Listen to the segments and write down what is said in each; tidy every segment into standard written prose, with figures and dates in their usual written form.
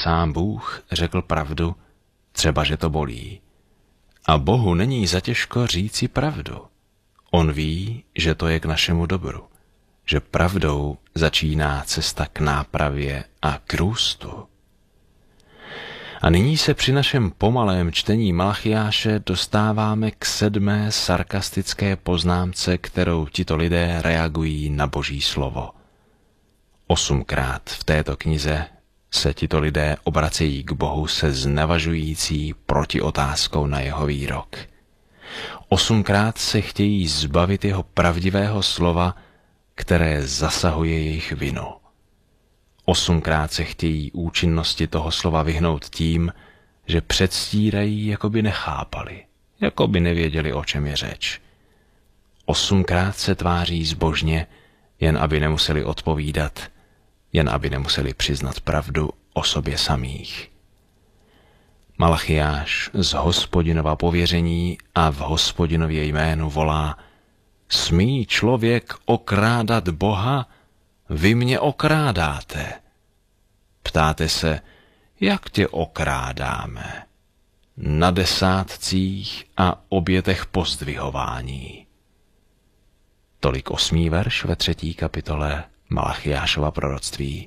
sám Bůh řekl pravdu, třeba že to bolí. A Bohu není zatěžko říci pravdu. On ví, že to je k našemu dobru, že pravdou začíná cesta k nápravě a k růstu. A nyní se při našem pomalém čtení Malachiáše dostáváme k 7. sarkastické poznámce, kterou tito lidé reagují na Boží slovo. 8krát v této knize se tito lidé obracejí k Bohu se znevažující protiotázkou na jeho výrok. 8krát se chtějí zbavit jeho pravdivého slova, které zasahuje jejich vinu. 8krát se chtějí účinnosti toho slova vyhnout tím, že předstírají, jako by nechápali, jako by nevěděli, o čem je řeč. 8krát se tváří zbožně, jen aby nemuseli odpovídat, jen aby nemuseli přiznat pravdu o sobě samých. Malachiáš z Hospodinova pověření a v Hospodinově jménu volá: Smí člověk okrádat Boha? Vy mě okrádáte. Ptáte se, jak tě okrádáme? Na desátcích a obětech pozdvihování. Tolik 8. verš ve 3. kapitole Malachiášova proroctví.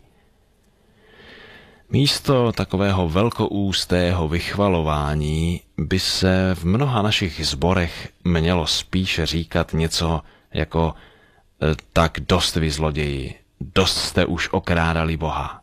Místo takového velkoústého vychvalování by se v mnoha našich sborech mělo spíše říkat něco jako: tak dost vy zloději, dost jste už okrádali Boha.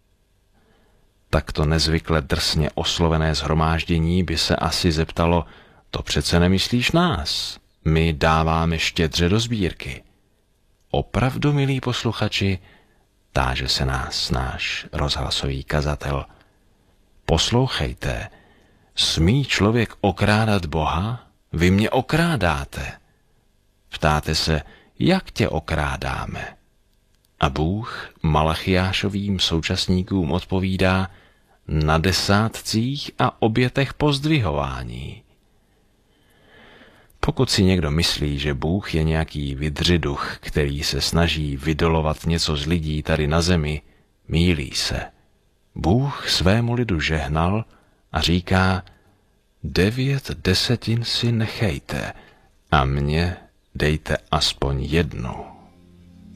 Takto nezvykle drsně oslovené shromáždění by se asi zeptalo: to přece nemyslíš nás, my dáváme štědře do sbírky. Opravdu, milí posluchači, táže se nás náš rozhlasový kazatel. Poslouchejte, smí člověk okrádat Boha? Vy mě okrádáte. Ptáte se, jak tě okrádáme? A Bůh Malachiášovým současníkům odpovídá: na desátcích a obětech pozdvihování. Pokud si někdo myslí, že Bůh je nějaký vydřiduch, který se snaží vydolovat něco z lidí tady na zemi, mýlí se. Bůh svému lidu žehnal a říká: 9 desetin si nechejte a mně dejte aspoň 1.